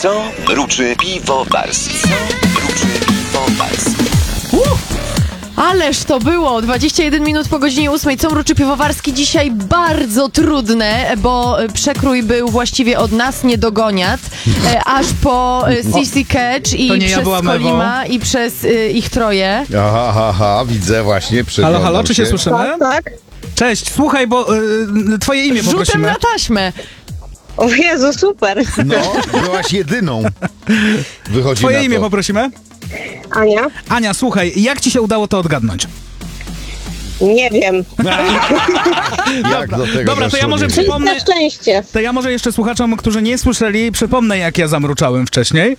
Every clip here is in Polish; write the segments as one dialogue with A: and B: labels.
A: Co mruczy piwowarski? Co mruczy piwowarski?
B: Ależ to było! 21 minut po godzinie 8. Co mruczy piwowarski? Dzisiaj bardzo trudne, bo przekrój był właściwie od nas nie dogoniat, aż po CC Catch i przez Kolima i przez ich troje.
C: Aha, widzę właśnie.
D: Halo, czy się słyszymy?
E: Tak.
D: Cześć, słuchaj, bo twoje imię
B: Rzutem
D: poprosimy.
B: na taśmę.
E: O Jezu, super.
C: No, byłaś jedyną. Wychodzi
D: Twoje
C: na
D: imię
C: to.
D: poprosimy.
E: Ania?
D: Ania, słuchaj, jak ci się udało to odgadnąć?
E: Nie wiem.
C: Jak do tego
D: Dobra, to ja
C: doszło,
D: może
C: nie wiem.
D: przypomnę...
E: Na szczęście.
D: To ja może jeszcze słuchaczom, którzy nie słyszeli, przypomnę, jak ja zamruczałem wcześniej.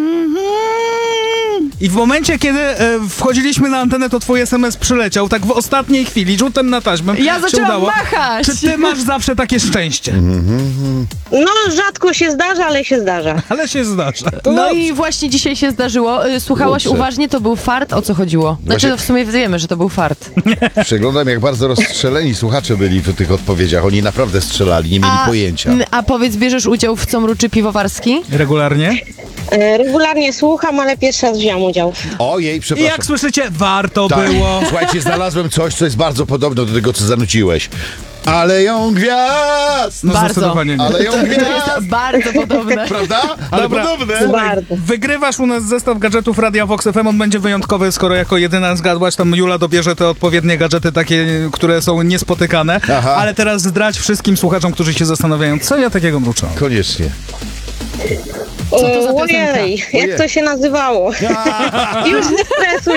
D: I w momencie, kiedy wchodziliśmy na antenę, to twój SMS przyleciał, tak w ostatniej chwili, rzutem na taśmę.
B: Ja
D: się
B: zaczęłam
D: udało.
B: machać.
D: Czy ty masz zawsze takie szczęście?
E: No, rzadko się zdarza, ale się zdarza.
D: Ale się zdarza. To
B: No
D: dobrze.
B: i właśnie dzisiaj się zdarzyło. Słuchałaś
C: Kurczę.
B: uważnie, to był fart? O co chodziło? Znaczy,
C: Właśnie-
B: to w sumie wiemy, że to był fart.
C: Przeglądam, jak bardzo rozstrzeleni słuchacze byli w tych odpowiedziach. Oni naprawdę strzelali, nie mieli pojęcia.
B: A powiedz, bierzesz udział w Co mruczy piwowarski?
D: Regularnie?
E: Regularnie słucham, ale pierwszy raz wziąłem udział.
C: Ojej,
D: I
C: przepraszam.
D: jak słyszycie, warto
C: Tak.
D: było.
C: Słuchajcie, znalazłem coś, co jest bardzo podobne do tego, co zanuciłeś. Aleją gwiazd!
D: No
B: Bardzo.
D: zdecydowanie nie.
C: Aleją
B: To
C: gwiazd!
B: jest bardzo podobne.
C: Prawda? Ale
D: Dobra.
C: podobne.
E: Bardzo.
D: Wygrywasz u nas zestaw gadżetów Radia Vox FM. On będzie wyjątkowy, skoro jako jedyna zgadłaś. Tam Jula dobierze te odpowiednie gadżety, takie, które są niespotykane.
C: Aha.
D: Ale teraz zdradź wszystkim słuchaczom, którzy się zastanawiają, co ja takiego mruczę.
C: Koniecznie.
B: to za piosenka?
E: Ojej, jak to się nazywało? Już nie stresuj